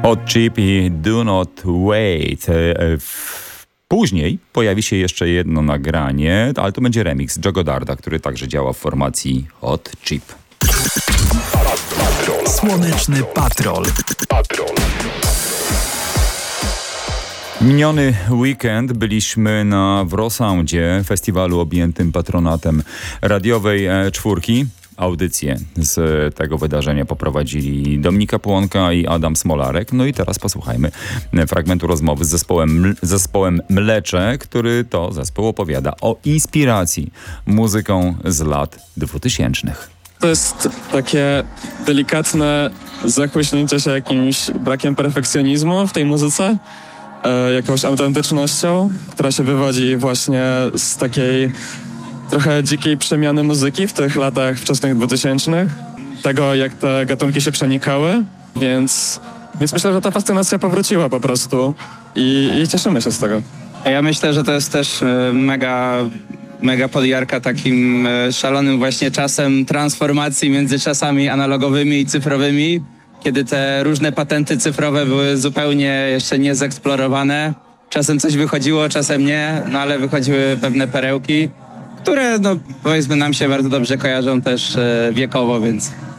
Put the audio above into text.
Hot Chip i Do Not Wait. Później pojawi się jeszcze jedno nagranie, ale to będzie remix Jogodarda, który także działa w formacji Hot Chip. Słoneczny Patrol. Miniony weekend byliśmy na Wrosoundzie, festiwalu objętym patronatem radiowej czwórki. Audycję z tego wydarzenia poprowadzili Dominika Płonka i Adam Smolarek. No i teraz posłuchajmy fragmentu rozmowy z zespołem Mlecze, który to zespół opowiada o inspiracji muzyką z lat 2000. To jest takie delikatne zachłyśnięcie się jakimś brakiem perfekcjonizmu w tej muzyce, jakąś autentycznością, która się wywodzi właśnie z takiej trochę dzikiej przemiany muzyki w tych latach wczesnych 2000, tego jak te gatunki się przenikały, więc myślę, że ta fascynacja powróciła po prostu i cieszymy się z tego. Ja myślę, że to jest też mega podjarka takim szalonym właśnie czasem transformacji między czasami analogowymi i cyfrowymi, kiedy te różne patenty cyfrowe były zupełnie jeszcze niezeksplorowane. Czasem coś wychodziło, czasem nie, no ale wychodziły pewne perełki, które no powiedzmy nam się bardzo dobrze kojarzą też wiekowo, więc